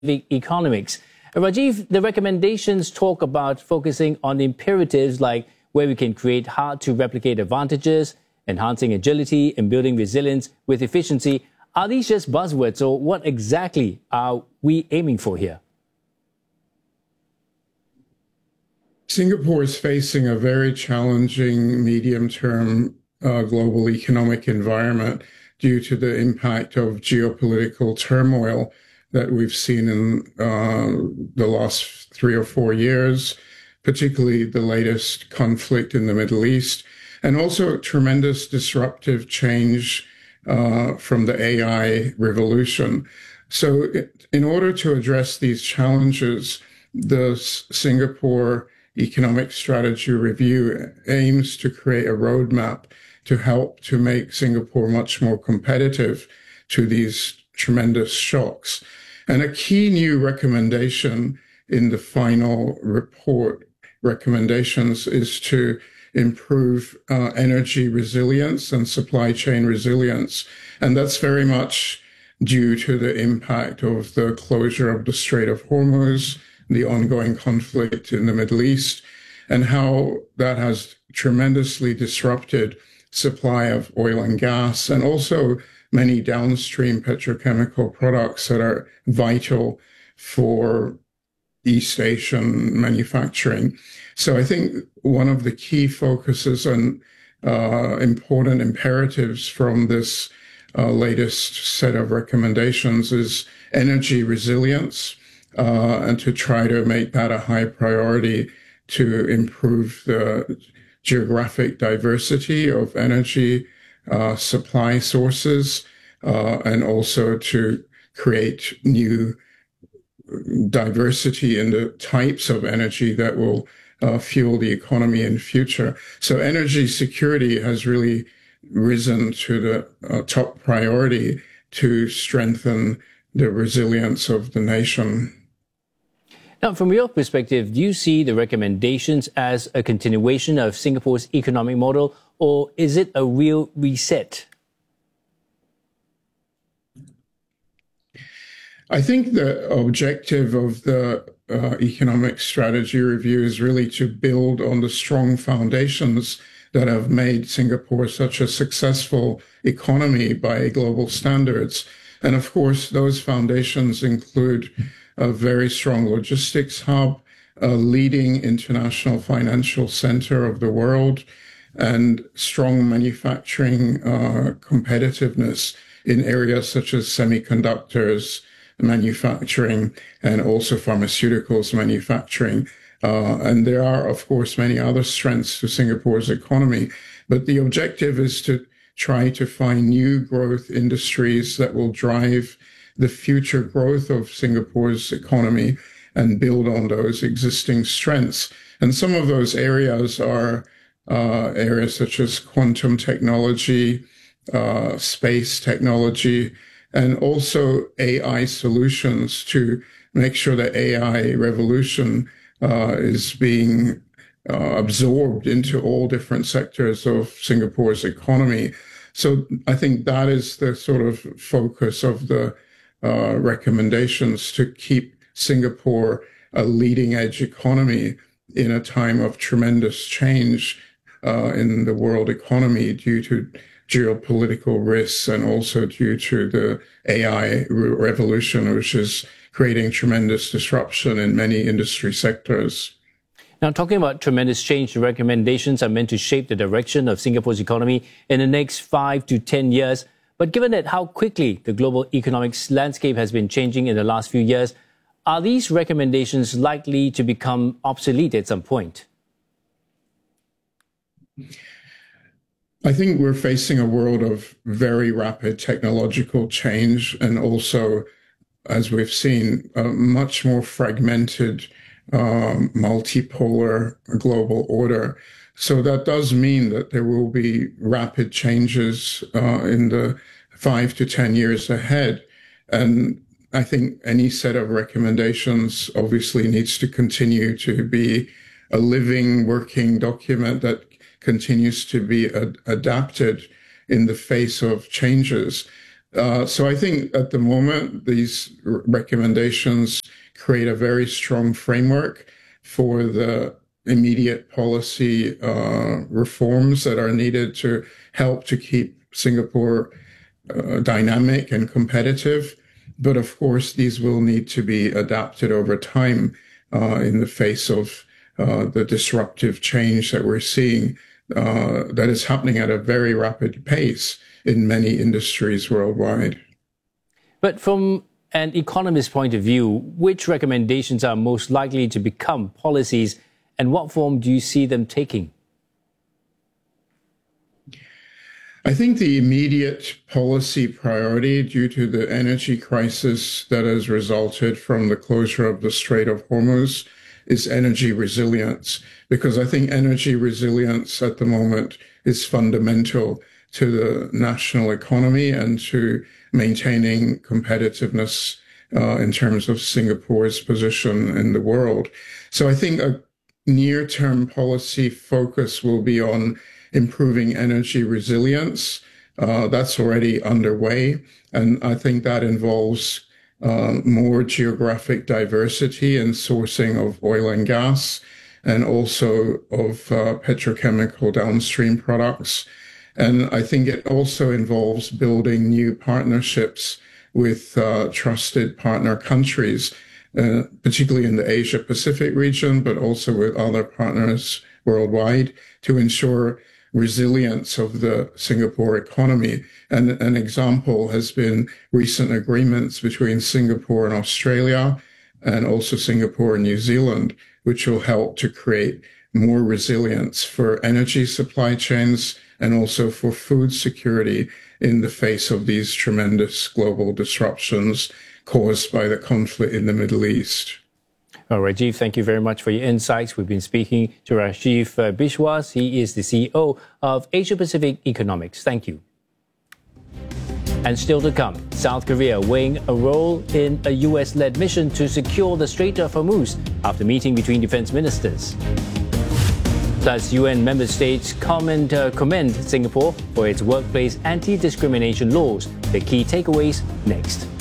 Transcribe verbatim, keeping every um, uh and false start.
economics. Uh, Rajiv, the recommendations talk about focusing on imperatives like where we can create hard-to-replicate advantages, enhancing agility, and building resilience with efficiency. Are these just buzzwords, or what exactly are we aiming for here? Singapore is facing a very challenging medium-term uh, global economic environment due to the impact of geopolitical turmoil that we've seen in uh, the last three or four years, particularly the latest conflict in the Middle East, and also tremendous disruptive change uh, from the A I revolution. So in order to address these challenges, the Singapore Economic Strategy Review aims to create a roadmap to help to make Singapore much more competitive to these tremendous shocks. And a key new recommendation in the final report recommendations is to improve uh, energy resilience and supply chain resilience. And that's very much due to the impact of the closure of the Strait of Hormuz, the ongoing conflict in the Middle East, and how that has tremendously disrupted supply of oil and gas, and also many downstream petrochemical products that are vital for East Asian manufacturing. So I think one of the key focuses and uh, important imperatives from this uh, latest set of recommendations is energy resilience, uh, and to try to make that a high priority to improve the geographic diversity of energy uh, supply sources, uh, and also to create new diversity in the types of energy that will uh, fuel the economy in the future. So energy security has really risen to the uh, top priority to strengthen the resilience of the nation. Now, from your perspective, do you see the recommendations as a continuation of Singapore's economic model, or is it a real reset? I think the objective of the uh, economic strategy review is really to build on the strong foundations that have made Singapore such a successful economy by global standards. And of course, those foundations include a very strong logistics hub, a leading international financial center of the world, and strong manufacturing uh, competitiveness in areas such as semiconductors manufacturing and also pharmaceuticals manufacturing. Uh, and there are, of course, many other strengths to Singapore's economy. But the objective is to try to find new growth industries that will drive the future growth of Singapore's economy and build on those existing strengths. And some of those areas are uh, areas such as quantum technology, uh, space technology, and also A I solutions to make sure that A I revolution uh, is being uh, absorbed into all different sectors of Singapore's economy. So I think that is the sort of focus of the uh, recommendations, to keep Singapore a leading edge economy in a time of tremendous change uh, in the world economy due to geopolitical risks and also due to the A I revolution, which is creating tremendous disruption in many industry sectors. Now, talking about tremendous change, the recommendations are meant to shape the direction of Singapore's economy in the next five to ten years. But given that how quickly the global economic landscape has been changing in the last few years, are these recommendations likely to become obsolete at some point? I think we're facing a world of very rapid technological change, and also, as we've seen, a much more fragmented, um, multipolar global order. So that does mean that there will be rapid changes uh, in the five to ten years ahead. And I think any set of recommendations obviously needs to continue to be a living, working document that continues to be ad- adapted in the face of changes. Uh, so I think at the moment, these recommendations create a very strong framework for the immediate policy uh, reforms that are needed to help to keep Singapore uh, dynamic and competitive. But of course, these will need to be adapted over time uh, in the face of uh, the disruptive change that we're seeing uh, that is happening at a very rapid pace in many industries worldwide. But from an economist's point of view, which recommendations are most likely to become policies, and what form do you see them taking? I think the immediate policy priority due to the energy crisis that has resulted from the closure of the Strait of Hormuz is energy resilience, because I think energy resilience at the moment is fundamental to the national economy and to maintaining competitiveness uh, in terms of Singapore's position in the world. So I think a near-term policy focus will be on improving energy resilience. Uh, that's already underway. And I think that involves uh, more geographic diversity in sourcing of oil and gas, and also of uh, petrochemical downstream products. And I think it also involves building new partnerships with uh, trusted partner countries, uh, particularly in the Asia Pacific region, but also with other partners worldwide, to ensure resilience of the Singapore economy. And an example has been recent agreements between Singapore and Australia, and also Singapore and New Zealand, which will help to create more resilience for energy supply chains and also for food security in the face of these tremendous global disruptions caused by the conflict in the Middle East. Well, Rajiv, thank you very much for your insights. We've been speaking to Rajiv uh, Biswas. He is the C E O of Asia Pacific Economics. Thank you. And still to come, South Korea weighing a role in a U S-led mission to secure the Strait of Hormuz after meeting between defense ministers. Plus, U N member states comment, uh, commend Singapore for its workplace anti-discrimination laws. The key takeaways next.